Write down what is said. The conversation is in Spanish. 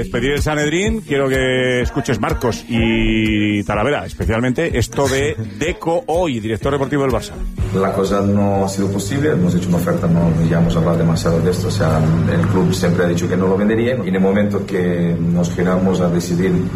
Despedir el Sanedrín, quiero que escuches, Marcos y Talavera, especialmente esto de Deco hoy, director deportivo del Barça. La cosa no ha sido posible, hemos hecho una oferta, no ya hemos hablado demasiado de esto, o sea, el club siempre ha dicho que no lo vendería y en el momento que nos giramos a decidir